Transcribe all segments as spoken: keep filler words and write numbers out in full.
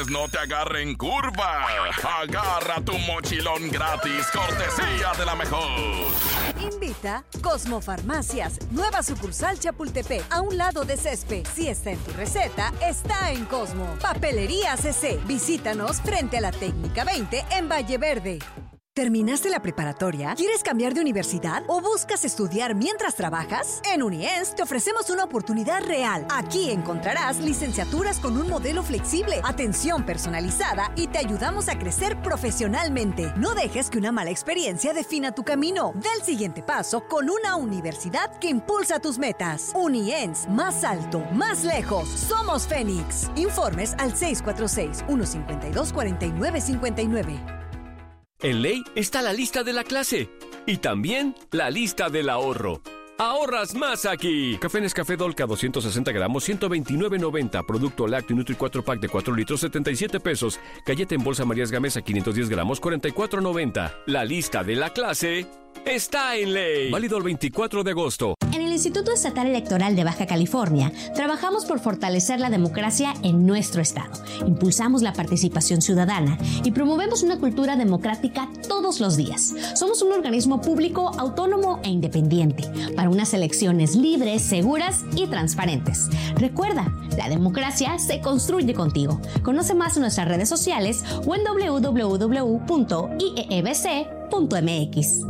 No te agarren curva. Agarra tu mochilón gratis, cortesía de la mejor. Invita Cosmo Farmacias, nueva sucursal Chapultepec, a un lado de Césped. Si está en tu receta, está en Cosmo. Papelería C C. Visítanos frente a la Técnica veinte en Valle Verde. ¿Terminaste la preparatoria? ¿Quieres cambiar de universidad? ¿O buscas estudiar mientras trabajas? En Uniens te ofrecemos una oportunidad real. Aquí encontrarás licenciaturas con un modelo flexible, atención personalizada y te ayudamos a crecer profesionalmente. No dejes que una mala experiencia defina tu camino. Da el siguiente paso con una universidad que impulsa tus metas. Uniens, más alto, más lejos. Somos Fénix. Informes al seis cuatro seis, uno cinco dos, cuatro nueve cinco nueve. En Ley está la lista de la clase y también la lista del ahorro. ¡Ahorras más aquí! Café Nescafé Dolca doscientos sesenta gramos, ciento veintinueve noventa. Producto Lácteo Nutri cuatro pack de cuatro litros, setenta y siete pesos. Galleta en bolsa Marías Gamesa quinientos diez gramos, cuarenta y cuatro noventa. La lista de la clase está en Ley. Válido el veinticuatro de agosto. En el Instituto Estatal Electoral de Baja California, trabajamos por fortalecer la democracia en nuestro estado. Impulsamos la participación ciudadana y promovemos una cultura democrática todos los días. Somos un organismo público, autónomo e independiente para unas elecciones libres, seguras y transparentes. Recuerda, la democracia se construye contigo. Conoce más en nuestras redes sociales o en doble u doble u doble u punto i e e b c punto m x.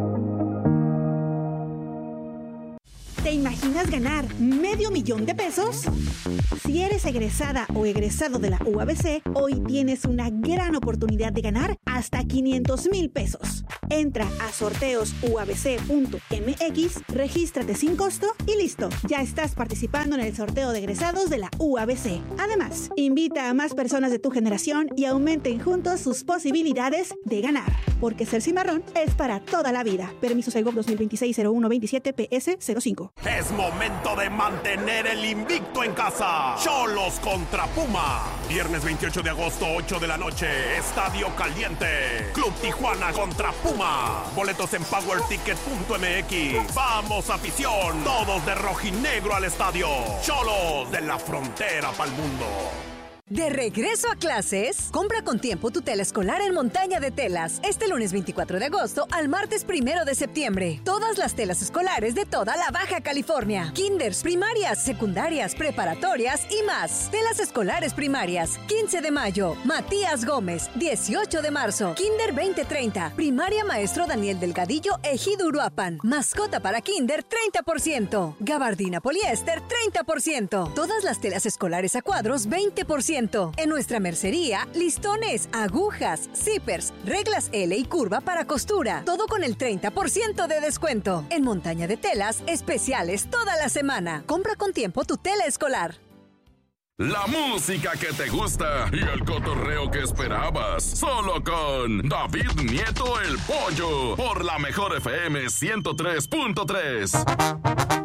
¿Te imaginas ganar medio millón de pesos? Si eres egresada o egresado de la U A B C, hoy tienes una gran oportunidad de ganar hasta quinientos mil pesos. Entra a sorteos u a b c punto m x, regístrate sin costo y listo. Ya estás participando en el sorteo de egresados de la U A B C. Además, invita a más personas de tu generación y aumenten juntos sus posibilidades de ganar. Porque ser cimarrón es para toda la vida. Permiso Segov dos mil veintiséis cero uno veintisiete P S cero cinco. Es momento de mantener el invicto en casa. Xolos contra Puma. Viernes veintiocho de agosto, ocho de la noche. Estadio Caliente. Club Tijuana contra Puma. Boletos en power ticket punto m x. Vamos, afición. Todos de rojinegro al estadio. Xolos de la frontera pa'l mundo. De regreso a clases, compra con tiempo tu tela escolar en Montaña de Telas. Este lunes veinticuatro de agosto al martes primero de septiembre. Todas las telas escolares de toda la Baja California. Kinders, primarias, secundarias, preparatorias y más. Telas escolares primarias, quince de mayo. Matías Gómez, dieciocho de marzo. Kinder veinte treinta. Primaria Maestro Daniel Delgadillo, Ejido Uruapan. Mascota para Kinder, treinta por ciento. Gabardina poliéster, treinta por ciento. Todas las telas escolares a cuadros, veinte por ciento. En nuestra mercería, listones, agujas, zippers, reglas L y curva para costura. Todo con el treinta por ciento de descuento. En Montaña de Telas, especiales toda la semana. Compra con tiempo tu tela escolar. La música que te gusta y el cotorreo que esperabas. Solo con David Nieto el Pollo. Por la mejor F M ciento tres punto tres.